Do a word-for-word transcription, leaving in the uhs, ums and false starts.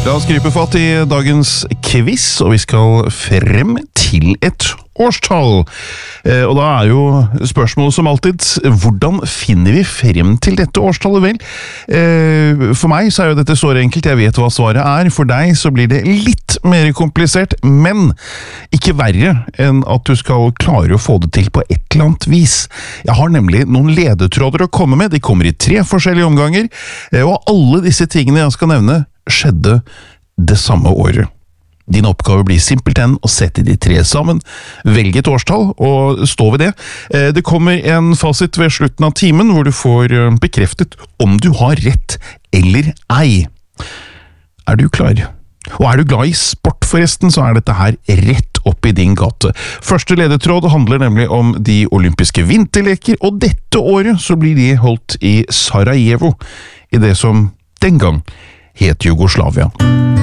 La oss gripe fatt i dagens quiz, og vi skal frem til et årstall. Eh, og da er jo spørsmålet som alltid, hvordan finner vi frem til dette årstallet? Vel, eh, for meg så er jo dette så enkelt, jeg vet hva svaret er. For deg så blir det litt mer komplisert, men ikke verre enn at du skal klare å få det til på et eller annet vis. Jeg har nemlig noen ledetråder å komme med, de kommer i tre forskjellige omganger, eh, og alle disse tingene jeg skal nevne, skjedde det samme året. Din oppgave blir simpelthen å sette de tre sammen, velge et årstall og stå ved det. Det kommer en fasit ved slutten av timen hvor du får bekreftet om du har rett eller ei. Er du klar? Og er du glad i sport forresten, så er dette her rett opp i din gate. Første ledetråd handler nemlig om de olympiske vinterleker, og dette året så blir de holdt i Sarajevo, i det som den gang het Jugoslavia.